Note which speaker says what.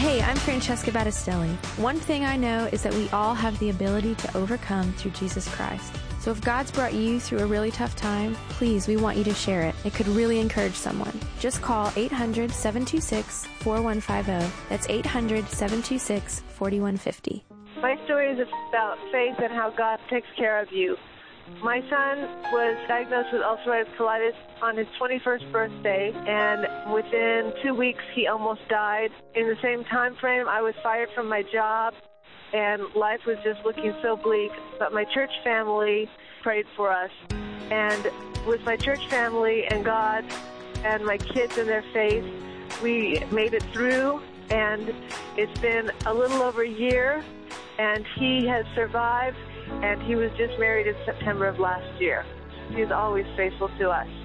Speaker 1: Hey, I'm Francesca Battistelli. One thing I know is that we all have the ability to overcome through Jesus Christ. So if God's brought you through a really tough time, please, we want you to share it. It could really encourage someone. Just call 800-726-4150. That's 800-726-4150.
Speaker 2: My story is about faith and how God takes care of you. My son was diagnosed with ulcerative colitis on his 21st birthday, and within 2 weeks he almost died. In the same time frame, I was fired from my job, and life was just looking so bleak. But my church family prayed for us. And with my church family and God and my kids and their faith, we made it through, and it's been a little over a year, and he has survived. And he was just married in September of last year. He's always faithful to us.